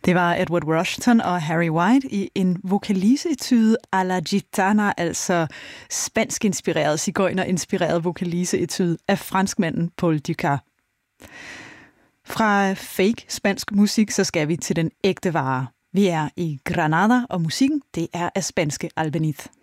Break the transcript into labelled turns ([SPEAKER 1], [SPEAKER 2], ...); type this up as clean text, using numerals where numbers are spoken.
[SPEAKER 1] Det var Edward Washington og Harry White i en vokalise-etude à la gitana, altså spansk-inspireret, sigøjner-inspireret vokalise-etude af franskmanden Paul Dukas. Fra fake spansk musik, så skal vi til den ægte vare. Vi er i Granada, og musikken, det er af spanske Albéniz.